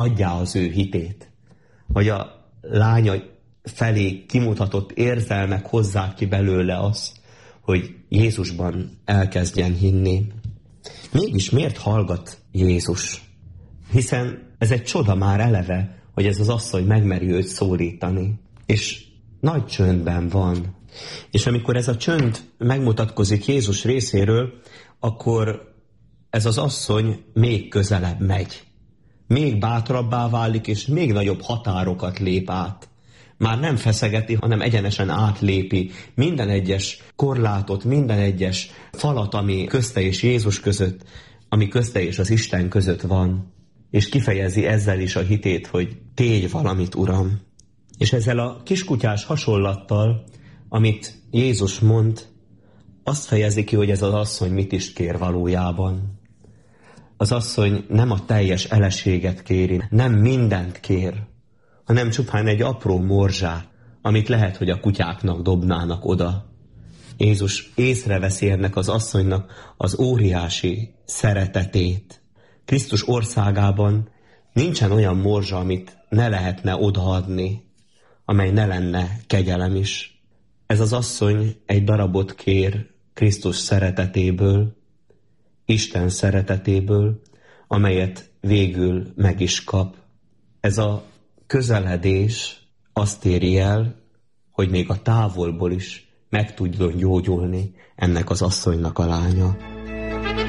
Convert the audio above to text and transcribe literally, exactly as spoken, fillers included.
adjá az ő hitét. Vagy a lánya felé kimutatott érzelmek hozzák ki belőle azt, hogy Jézusban elkezdjen hinni. Mégis miért hallgat Jézus? Hiszen ez egy csoda már eleve, hogy ez az asszony megmeri őt szólítani. És nagy csöndben van. És amikor ez a csönd megmutatkozik Jézus részéről, akkor ez az asszony még közelebb megy. Még bátrabbá válik, és még nagyobb határokat lép át. Már nem feszegeti, hanem egyenesen átlépi minden egyes korlátot, minden egyes falat, ami közte és Jézus között, ami közte és az Isten között van. És kifejezi ezzel is a hitét, hogy tégy valamit, Uram. És ezzel a kiskutyás hasonlattal, amit Jézus mond, azt fejezi ki, hogy ez az asszony mit is kér valójában. Az asszony nem a teljes eleséget kéri, nem mindent kér, hanem csupán egy apró morzsát, amit lehet, hogy a kutyáknak dobnának oda. Jézus észreveszi ennek az asszonynak az óriási szeretetét. Krisztus országában nincsen olyan morzsa, amit ne lehetne odaadni, amely ne lenne kegyelem is. Ez az asszony egy darabot kér Krisztus szeretetéből, Isten szeretetéből, amelyet végül meg is kap. Ez a közeledés azt éri el, hogy még a távolból is meg tudjon gyógyulni ennek az asszonynak a lánya.